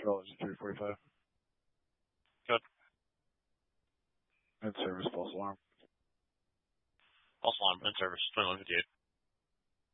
at 345. Good. In service, false alarm. False alarm, in service, 2158.